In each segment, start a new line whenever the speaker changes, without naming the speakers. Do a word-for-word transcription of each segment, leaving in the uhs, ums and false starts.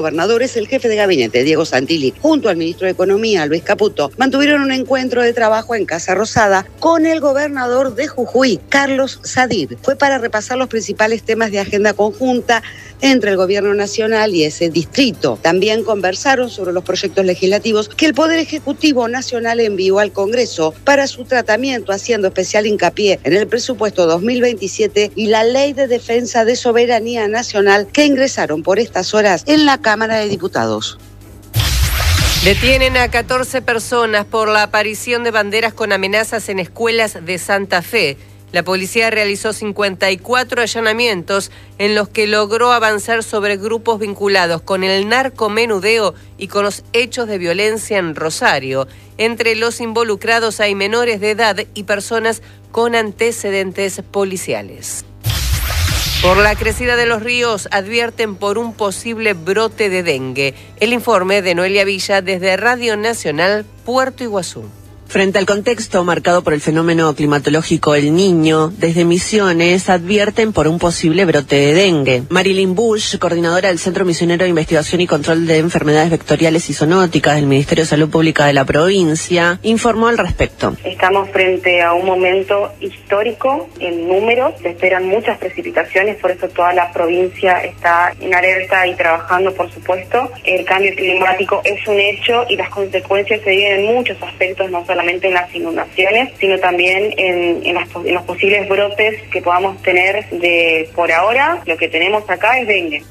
Gobernadores, el jefe de gabinete, Diego Santilli, junto al ministro de Economía, Luis Caputo, mantuvieron un encuentro de trabajo en Casa Rosada con el gobernador de Jujuy, Carlos Sadir. Fue para repasar los principales temas de agenda conjunta entre el gobierno nacional y ese distrito. También conversaron sobre los proyectos legislativos que el Poder Ejecutivo Nacional envió al Congreso para su tratamiento, haciendo especial hincapié en el presupuesto dos mil veintisiete y la Ley de Defensa de Soberanía Nacional que ingresaron por estas horas en la Cámara de Diputados.
Detienen a catorce personas por la aparición de banderas con amenazas en escuelas de Santa Fe. La policía realizó cincuenta y cuatro allanamientos en los que logró avanzar sobre grupos vinculados con el narcomenudeo y con los hechos de violencia en Rosario. Entre los involucrados hay menores de edad y personas con antecedentes policiales. Por la crecida de los ríos advierten por un posible brote de dengue. El informe de Noelia Villa desde Radio Nacional, Puerto Iguazú.
Frente al contexto marcado por el fenómeno climatológico El Niño, desde Misiones advierten por un posible brote de dengue. Marilyn Bush, coordinadora del Centro Misionero de Investigación y Control de Enfermedades Vectoriales y Zoonóticas del Ministerio de Salud Pública de la provincia, informó al respecto.
Estamos frente a un momento histórico en números, se esperan muchas precipitaciones, por eso toda la provincia está en alerta y trabajando, por supuesto. El cambio climático es un hecho y las consecuencias se viven en muchos aspectos, no solamente en las inundaciones, sino también en, en, las, en los posibles brotes que podamos tener de, por ahora, lo que tenemos acá es dengue.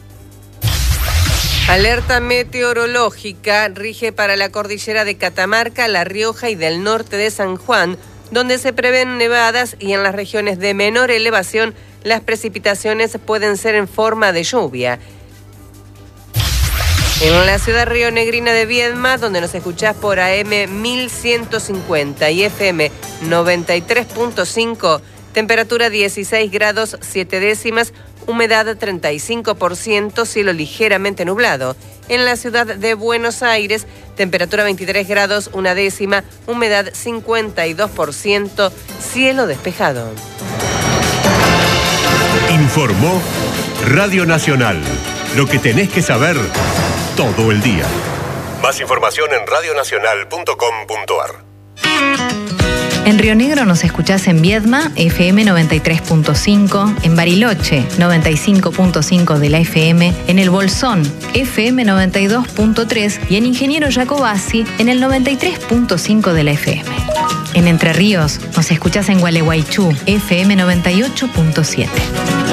Alerta meteorológica rige para la cordillera de Catamarca, La Rioja y del norte de San Juan, donde se prevén nevadas y en las regiones de menor elevación las precipitaciones pueden ser en forma de lluvia. En la ciudad rionegrina de Viedma, donde nos escuchás por A M mil ciento cincuenta y F M noventa y tres punto cinco, temperatura dieciséis grados siete décimas, humedad treinta y cinco por ciento, cielo ligeramente nublado. En la ciudad de Buenos Aires, temperatura veintitrés grados una décima, humedad cincuenta y dos por ciento, cielo despejado.
Informó Radio Nacional. Lo que tenés que saber todo el día. Más información en radio nacional punto com punto a r.
En Río Negro nos escuchás en Viedma, F M noventa y tres punto cinco, en Bariloche, noventa y cinco punto cinco de la F M, en El Bolsón, F M noventa y dos punto tres y en Ingeniero Jacobasi, en el noventa y tres punto cinco de la F M. En Entre Ríos nos escuchás en Gualeguaychú, F M noventa y ocho punto siete.